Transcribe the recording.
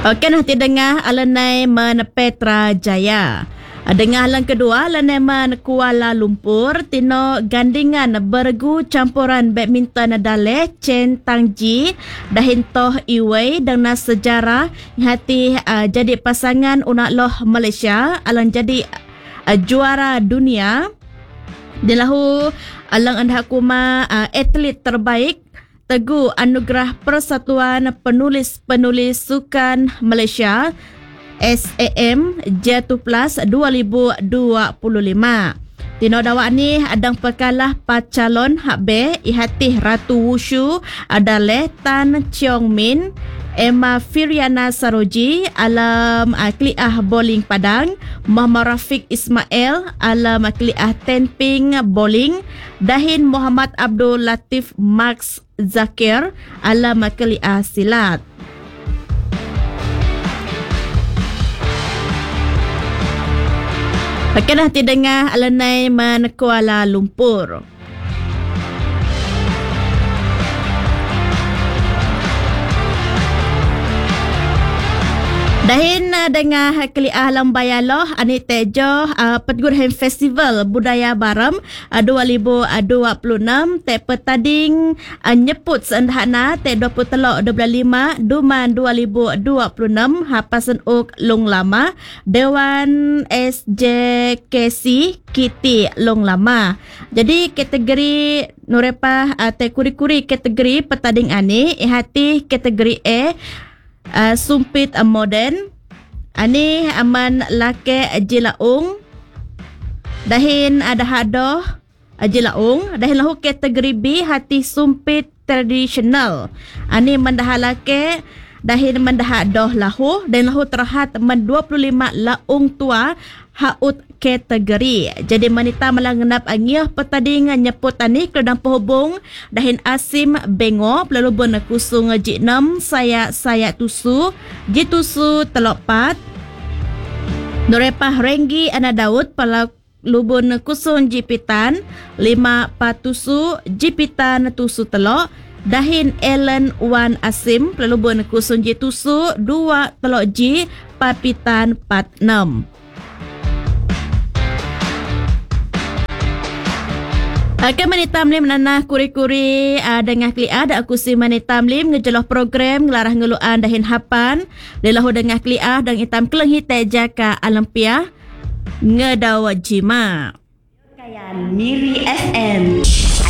Okey, nanti dengar alanai man Petra Jaya. Dengar alang kedua alanai man Kuala Lumpur tino gandingan bergu campuran badminton Daleh Chen Tangji dahin toh Iwei dengan sejarah hati jadi pasangan unak loh Malaysia alang jadi juara dunia. Dilahu alang anda kuma atlet terbaik Teguh Anugerah Persatuan Penulis-Penulis Sukan Malaysia SAM J2 Plus 2025. Tino dawak ni adang pekalah pacalon hakbe ihatih Ratu Wushu adalah Tan Cheong Min, Emma Firiana Saroji alam kliah bowling Padang, Muhammad Rafiq Ismail alam kliah tenping bowling, dahin Muhammad Abdul Latif Max Zakir alam kliah silat. Akan hati dengar alanai man Kuala Lumpur. Dahin dengar kliah lambayaloh ani tejo Pedgurhan Festival Budaya Baram 2026 te petading nyeput sendahana te 23 25 Duman 2026 hapasan uk Long Lama Dewan SJKC Kiti Long Lama. Jadi kategori nurepah te kuri-kuri kategori petading ani ihati kategori A sumpit modern ani aman lake jilaung dahin ada hadoh jilaung dahin lahu kategori B hati sumpit tradisional ani mendah lake dahin mendah doh lahu dan lahu terhad men 25 laung tua haut kategori. Jadi manita melangenap angiyah petadingan nyeput tani kedang penghubung dahin Asim Bengo pelalubun kusung J6 saya tusu J tusu telok 4 Nurepah Renggi Ana Daud pelalubun kusung Jipitan 5 patusu Jipitan tusu telok dahin Ellen Wan Asim pelalubun kusung J tusu 2 telok J Papitan 46. Akan manita mlim nanah kuri-kuri dengan kliah da aku si manita mlim ngejeloh program ngelarah ngeluan dahin hapan lelahu dengan kliah dan itam kelenghi tejaka alampiah ngedawa jima. Kayan Miri FM.